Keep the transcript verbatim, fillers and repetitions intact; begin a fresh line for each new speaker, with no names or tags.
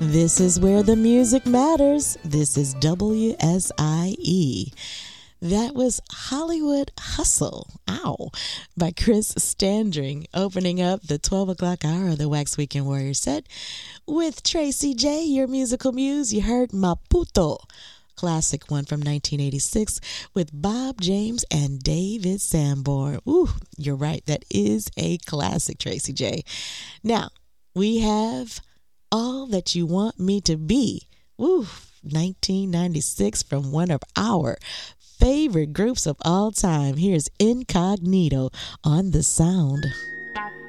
This is where the music matters. This is W S I E. That was Hollywood Hustle, ow, by Chris Standring, opening up the twelve o'clock hour of the Wax Weekend Warrior set. With Tracy J, your musical muse, you heard Maputo, classic one from nineteen eighty-six with Bob James and David Sanborn. Ooh, you're right, that is a classic, Tracy J. Now, we have All That You Want Me to Be. Ooh, nineteen ninety-six from one of our favorite groups of all time. Here's Incognito on The Sound.